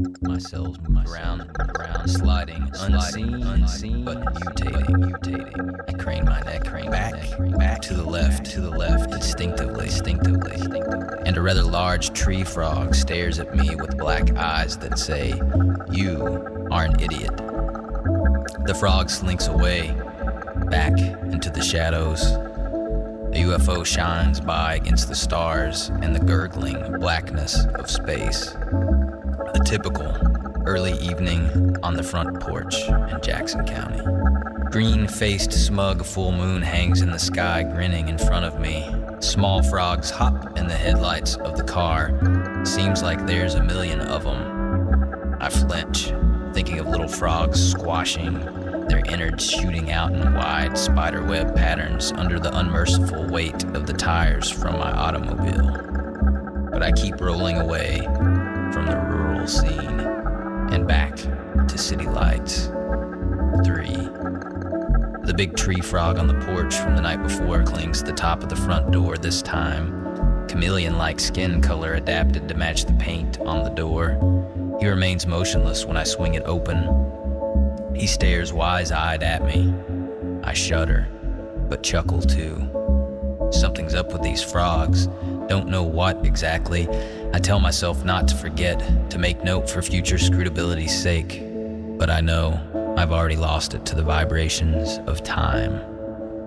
myself around, sliding, unseen, but mutating. I crane my neck, back to the left, instinctively. And a rather large tree frog stares at me with black eyes that say, "You are an idiot." The frog slinks away, back into the shadows. A UFO shines by against the stars and the gurgling blackness of space. A typical early evening on the front porch in Jackson County. Green-faced smug full moon hangs in the sky, grinning in front of me. Small frogs hop in the headlights of the car. Seems like there's a million of them. I flinch, thinking of little frogs squashing, their innards shooting out in wide spiderweb patterns under the unmerciful weight of the tires from my automobile. But I keep rolling away from the rural scene and back to city lights. 3. The big tree frog on the porch from the night before clings to the top of the front door this time. Chameleon-like skin color adapted to match the paint on the door. He remains motionless when I swing it open. He stares wise-eyed at me. I shudder, but chuckle too. Something's up with these frogs. Don't know what exactly. I tell myself not to forget, to make note for future scrutability's sake. But I know I've already lost it to the vibrations of time.